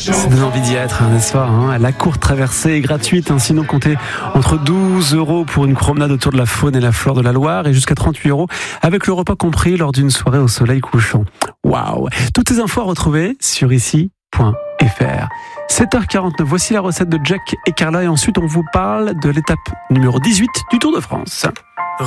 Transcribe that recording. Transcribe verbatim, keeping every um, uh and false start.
Ça donne envie d'y être, hein, n'est-ce pas, hein. La courte traversée est gratuite, hein, sinon comptez entre douze euros pour une promenade autour de la faune et la flore de la Loire et jusqu'à trente-huit euros avec le repas compris lors d'une soirée au soleil couchant. Waouh! Toutes ces infos à retrouver sur ici point f r. sept heures quarante-neuf, voici la recette de Jack et Carla et ensuite on vous parle de l'étape numéro dix-huit du Tour de France.